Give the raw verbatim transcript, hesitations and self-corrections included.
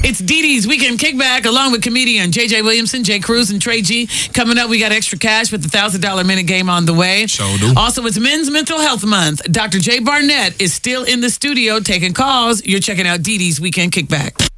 It's Dee Dee's Weekend Kickback, along with comedian J J Williamson, Jay Cruz, and Trey G. Coming up, we got extra cash with the one thousand dollars minute game on the way. Sure do. Also, it's Men's Mental Health Month. Doctor Jay Barnett is still in the studio taking calls. You're checking out Dee Dee's Weekend Kickback.